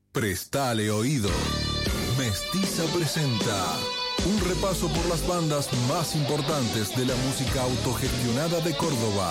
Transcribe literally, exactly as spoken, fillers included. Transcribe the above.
Prestale oído. Mestiza presenta un repaso por las bandas más importantes de la música autogestionada de Córdoba.